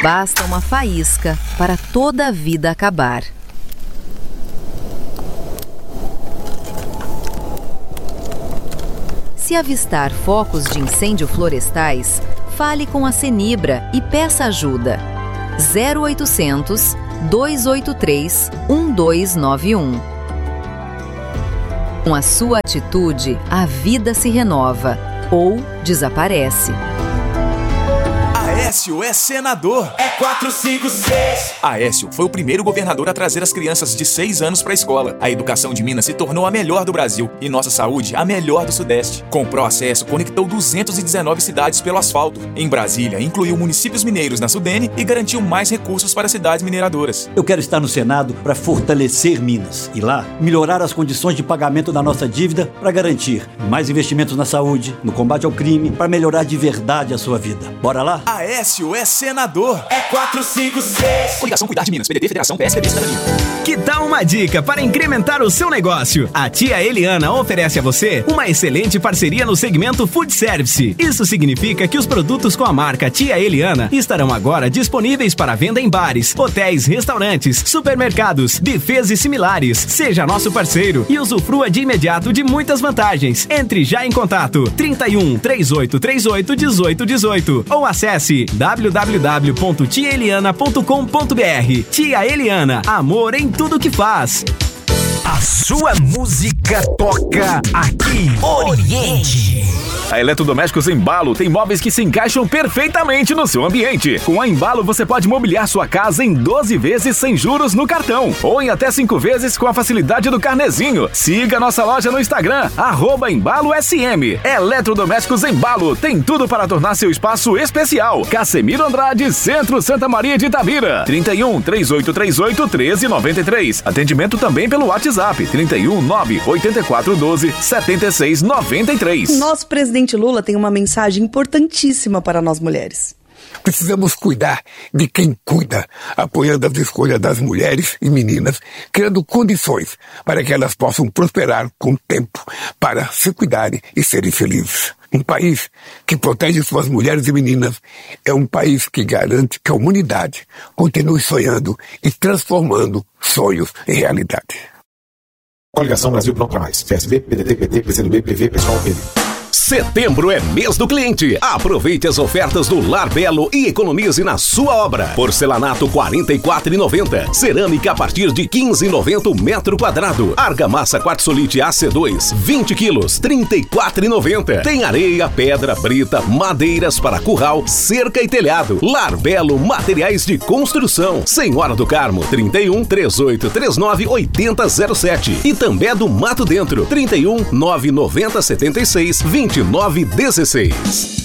Basta uma faísca para toda a vida acabar. Se avistar focos de incêndio florestais, fale com a Cenibra e peça ajuda. 0800 283 1291. Com a sua atitude, a vida se renova ou desaparece. Aécio é senador. É 456. Aécio foi o primeiro governador a trazer as crianças de 6 anos para a escola. A educação de Minas se tornou a melhor do Brasil e nossa saúde a melhor do Sudeste. Com o ProAcesso, conectou 219 cidades pelo asfalto. Em Brasília, incluiu municípios mineiros na Sudene e garantiu mais recursos para cidades mineradoras. Eu quero estar no Senado para fortalecer Minas e lá melhorar as condições de pagamento da nossa dívida para garantir mais investimentos na saúde, no combate ao crime, para melhorar de verdade a sua vida. Bora lá? Aécio é senador. É 456. Coligação Cuidar de Minas. PDT, Federação, PSDB, Cidadania. Que tal uma dica para incrementar o seu negócio? A tia Eliana oferece a você uma excelente parceria no segmento Food Service. Isso significa que os produtos com a marca Tia Eliana estarão agora disponíveis para venda em bares, hotéis, restaurantes, supermercados, buffets e similares. Seja nosso parceiro e usufrua de imediato de muitas vantagens. Entre já em contato 31 3838 1818 ou acesse www.tiaeliana.com.br. Tia Eliana, amor em tudo que faz. A sua música toca aqui. Oriente. A Eletrodomésticos Embalo tem móveis que se encaixam perfeitamente no seu ambiente. Com a Embalo você pode mobiliar sua casa em 12 vezes sem juros no cartão ou em até 5 vezes com a facilidade do carnezinho. Siga nossa loja no Instagram, @EmbaloSM. Eletrodomésticos Embalo tem tudo para tornar seu espaço especial. Casemiro Andrade, Centro Santa Maria de Itabira. 31 3838 1393. Atendimento também pelo WhatsApp 31 98412 7693. Nosso presidente Lula tem uma mensagem importantíssima para nós mulheres. Precisamos cuidar de quem cuida, apoiando as escolhas das mulheres e meninas, criando condições para que elas possam prosperar com o tempo, para se cuidarem e serem felizes. Um país que protege suas mulheres e meninas é um país que garante que a humanidade continue sonhando e transformando sonhos em realidade. Coligação Brasil Pronto Pra Mais. PSB, PDT, PT, PCdoB, PV, PSOL, PV. Setembro é mês do cliente. Aproveite as ofertas do Lar Belo e economize na sua obra. Porcelanato R$ 44,90. Cerâmica a partir de R$ 15,90 o metro quadrado. Argamassa Quartzolite AC2 20 quilos R$ 34,90. Tem areia, pedra, brita, madeiras para curral, cerca e telhado. Lar Belo Materiais de Construção. Senhora do Carmo 31 3839 8007 e também do Mato Dentro 31 990 76 2916.